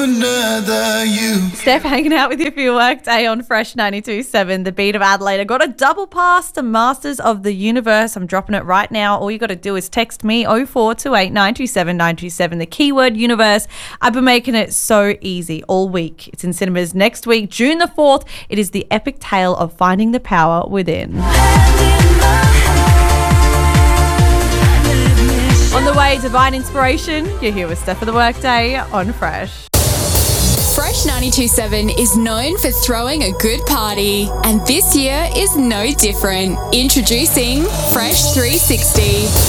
Another you. Steph hanging out with you for your workday on Fresh 92.7, the beat of Adelaide. I got a double pass to Masters of the Universe. I'm dropping it right now. All you got to do is text me 0428 927 927, the keyword universe. I've been making it so easy all week. It's in cinemas next week, June the 4th. It is the epic tale of finding the power within. On the way, divine inspiration. You're here with Steph of the Workday on Fresh. Fresh 92.7 is known for throwing a good party, and this year is no different. Introducing Fresh 360.